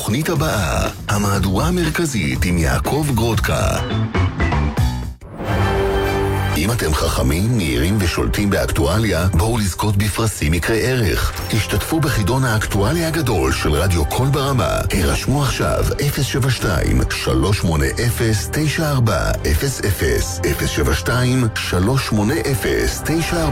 התוכנית הבאה, המהדורה המרכזית עם יעקב גרודקה. אם אתם חכמים, מהירים ושולטים באקטואליה, בואו לזכות בפרסים מקרי ערך. תשתתפו בחידון האקטואליה הגדול של רדיו קול ברמה. הרשמו עכשיו 072-380-9400 072-380-9400